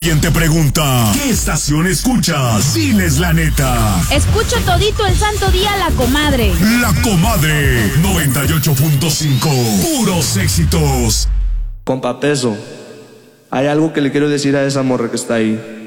Quien te pregunta, ¿qué estación escuchas? Diles la neta. Escucho todito el santo día La Comadre. La Comadre 98.5. Puros éxitos. Compa Peso, hay algo que le quiero decir a esa morra que está ahí.